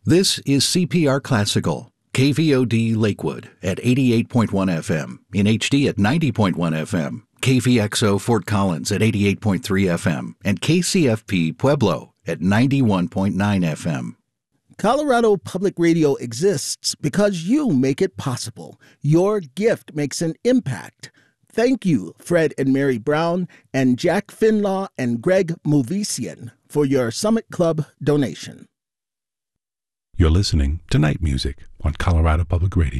This is CPR Classical, KVOD Lakewood at 88.1 FM, in HD at 90.1 FM, KVXO Fort Collins at 88.3 FM, and KCFP Pueblo at 91.9 FM. Colorado Public Radio exists because you make it possible. Your gift makes an impact. Thank you, Fred and Mary Brown, and Jack Finlaw and Greg Movesian, for your Summit Club donation. You're listening to Night Music on Colorado Public Radio.